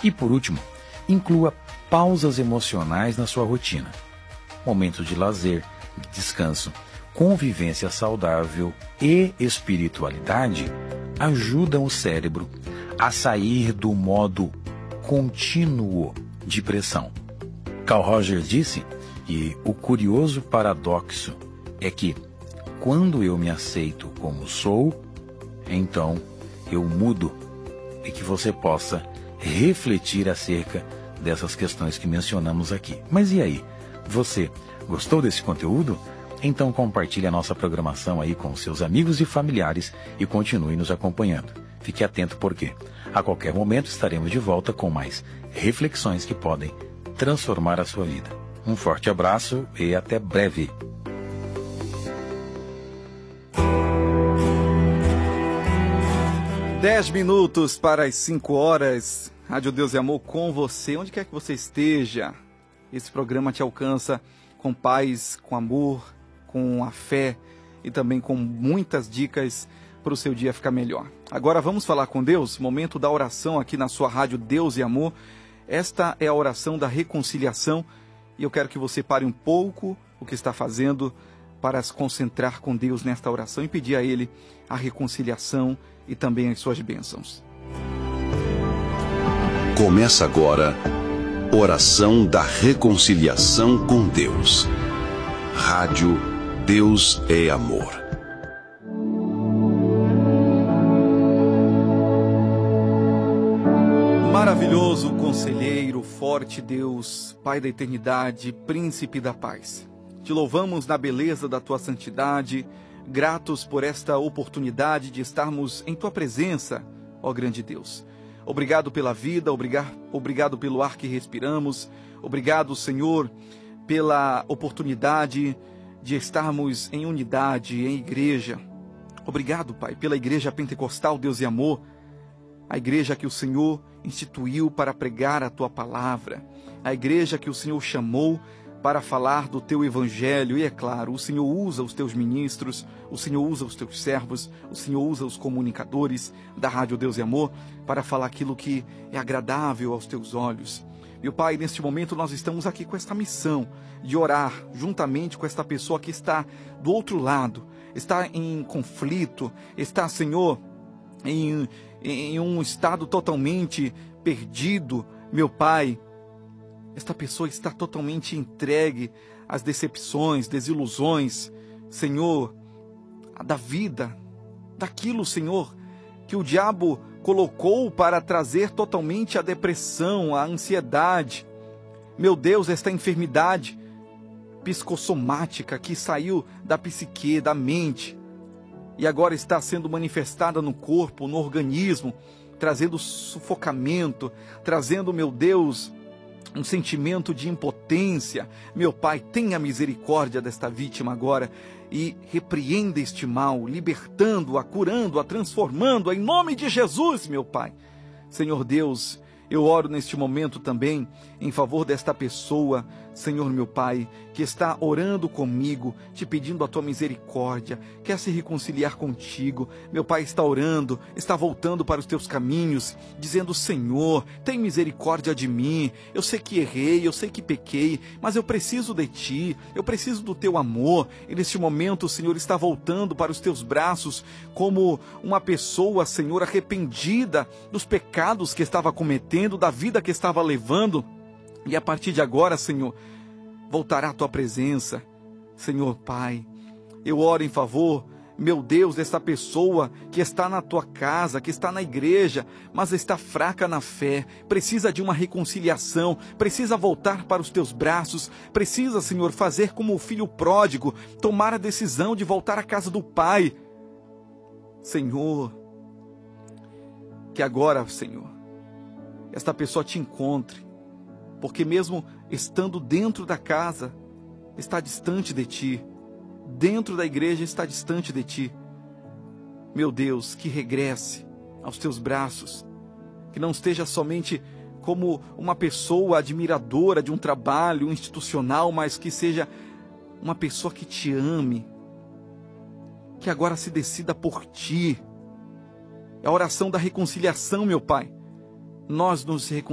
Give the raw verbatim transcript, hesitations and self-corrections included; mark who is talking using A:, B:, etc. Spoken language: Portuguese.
A: E por último, inclua pausas emocionais na sua rotina. Momentos de lazer, descanso, convivência saudável e espiritualidade ajudam o cérebro a sair do modo contínuo de pressão. Carl Rogers disse, e o curioso paradoxo é que, quando eu me aceito como sou, então eu mudo, e que você possa refletir acerca dessas questões que mencionamos aqui. Mas e aí? Você gostou desse conteúdo? Então compartilhe a nossa programação aí com seus amigos e familiares e continue nos acompanhando. Fique atento porque, a qualquer momento, estaremos de volta com mais reflexões que podem transformar a sua vida. Um forte abraço e até breve.
B: Dez minutos para as cinco horas. Rádio Deus e Amor com você, onde quer que você esteja. Esse programa te alcança com paz, com amor, com a fé e também com muitas dicas para o seu dia ficar melhor. Agora vamos falar com Deus, momento da oração aqui na sua Rádio Deus e Amor. Esta é a oração da reconciliação e eu quero que você pare um pouco o que está fazendo para se concentrar com Deus nesta oração e pedir a Ele a reconciliação e também as suas bênçãos.
C: Começa agora, oração da reconciliação com Deus. Rádio Deus é Amor.
B: Maravilhoso conselheiro, forte Deus, Pai da eternidade, príncipe da paz. Te louvamos na beleza da tua santidade, gratos por esta oportunidade de estarmos em tua presença, ó grande Deus. Obrigado pela vida, obrigado, obrigado pelo ar que respiramos, obrigado, Senhor, pela oportunidade de estarmos em unidade, em igreja. Obrigado, Pai, pela igreja pentecostal Deus e Amor, a igreja que o Senhor instituiu para pregar a tua palavra, a igreja que o Senhor chamou para falar do teu evangelho, e é claro, o Senhor usa os teus ministros, o Senhor usa os teus servos, o Senhor usa os comunicadores da Rádio Deus e Amor para falar aquilo que é agradável aos teus olhos. Meu Pai, neste momento nós estamos aqui com esta missão de orar juntamente com esta pessoa que está do outro lado, está em conflito, está, Senhor, em, em um estado totalmente perdido, meu Pai. Esta pessoa está totalmente entregue às decepções, desilusões, Senhor, da vida, daquilo, Senhor, que o diabo colocou para trazer totalmente a depressão, a ansiedade. Meu Deus, esta enfermidade psicossomática que saiu da psique, da mente, e agora está sendo manifestada no corpo, no organismo, trazendo sufocamento, trazendo, meu Deus, um sentimento de impotência. Meu Pai, tenha misericórdia desta vítima agora e repreenda este mal, libertando-a, curando-a, transformando-a, em nome de Jesus, meu Pai. Senhor Deus, eu oro neste momento também em favor desta pessoa, Senhor meu Pai, que está orando comigo, te pedindo a tua misericórdia, quer se reconciliar contigo. Meu Pai está orando, está voltando para os teus caminhos, dizendo: Senhor, tem misericórdia de mim. Eu sei que errei, eu sei que pequei, mas eu preciso de ti, eu preciso do teu amor. E neste momento o Senhor está voltando para os teus braços como uma pessoa, Senhor, arrependida dos pecados que estava cometendo, da vida que estava levando. E a partir de agora, Senhor, voltará à tua presença. Senhor Pai, eu oro em favor, meu Deus, dessa pessoa que está na tua casa, que está na igreja, mas está fraca na fé, precisa de uma reconciliação, precisa voltar para os teus braços, precisa, Senhor, fazer como o filho pródigo, tomar a decisão de voltar à casa do Pai. Senhor, que agora, Senhor, esta pessoa te encontre, porque mesmo estando dentro da casa, está distante de ti, dentro da igreja está distante de ti. Meu Deus, que regresse aos teus braços, que não esteja somente como uma pessoa admiradora de um trabalho institucional, mas que seja uma pessoa que te ame, que agora se decida por ti. É a oração da reconciliação, meu Pai. Nós nos reconciliamos